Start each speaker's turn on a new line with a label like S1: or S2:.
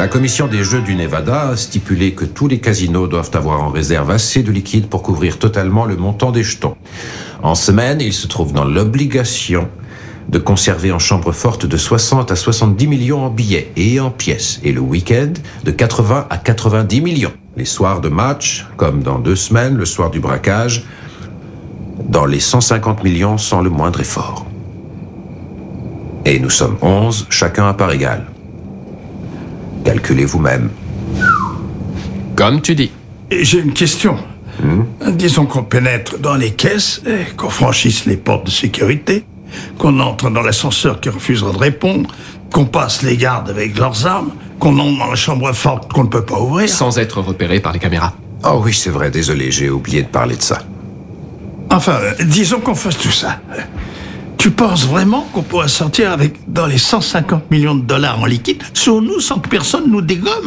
S1: La commission des jeux du Nevada a stipulé que tous les casinos doivent avoir en réserve assez de liquide pour couvrir totalement le montant des jetons. En semaine, ils se trouvent dans l'obligation de conserver en chambre forte de 60 à 70 millions en billets et en pièces, et le week-end de 80 à 90 millions. Les soirs de match, comme dans 2 semaines, le soir du braquage, dans les 150 millions sans le moindre effort. Et nous sommes 11, chacun à part égale. Calculez vous-même.
S2: Comme tu dis.
S3: Et j'ai une question. Disons qu'on pénètre dans les caisses, qu'on franchisse les portes de sécurité, qu'on entre dans l'ascenseur qui refusera de répondre, qu'on passe les gardes avec leurs armes, qu'on entre dans la chambre forte qu'on ne peut pas ouvrir.
S2: Sans être repéré par les caméras.
S1: Oh oui, c'est vrai, désolé, j'ai oublié de parler de ça.
S3: Enfin, disons qu'on fasse tout ça. Tu penses vraiment qu'on pourra sortir avec dans les 150 millions de dollars en liquide sur nous sans que personne nous dégomme ?